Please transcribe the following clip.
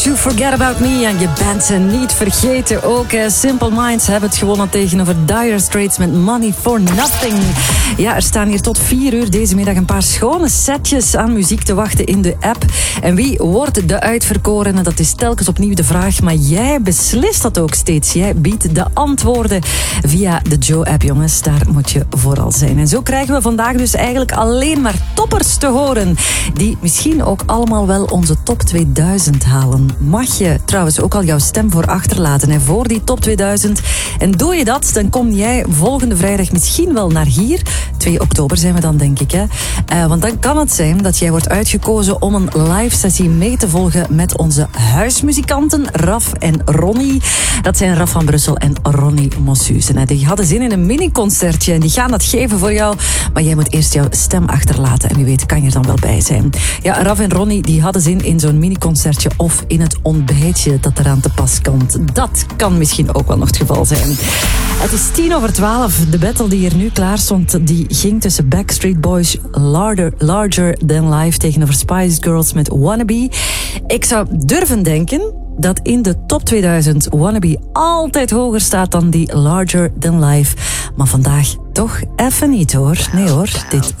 To Forget About Me, en je bent ze niet vergeten ook. Simple Minds hebben het gewonnen tegenover Dire Straits met Money for Nothing. Ja, er staan hier tot 4 uur deze middag een paar schone setjes aan muziek te wachten in de app. En wie wordt de uitverkorene? Dat is telkens opnieuw de vraag, maar jij beslist dat ook steeds. Jij biedt de antwoorden via de Joe-app, jongens. Daar moet je vooral zijn. En zo krijgen we vandaag dus eigenlijk alleen maar toppers te horen, die misschien ook allemaal wel onze top 2000 halen. Mag je trouwens ook al jouw stem voor achterlaten en voor die top 2000. En doe je dat, dan kom jij volgende vrijdag misschien wel naar hier. 2 oktober zijn we dan, denk ik. Hè? Want dan kan het zijn dat jij wordt uitgekozen om een live sessie mee te volgen met onze huismuzikanten Raf en Ronnie. Dat zijn Raf van Brussel en Ronnie Mossuzen. Die hadden zin in een mini-concertje en die gaan dat geven voor jou. Maar jij moet eerst jouw stem achterlaten en wie weet kan je er dan wel bij zijn. Ja, Raf en Ronnie die hadden zin in zo'n mini-concertje of in het ontbijtje dat eraan te pas komt. Dat kan misschien ook wel nog het geval zijn. Het is 11:10. De battle die hier nu klaar stond, die ging tussen Backstreet Boys Larger Than Life tegenover Spice Girls met Wannabe. Ik zou durven denken dat in de top 2000 Wannabe altijd hoger staat dan die Larger Than Life. Maar vandaag toch even niet hoor. Nee hoor, dit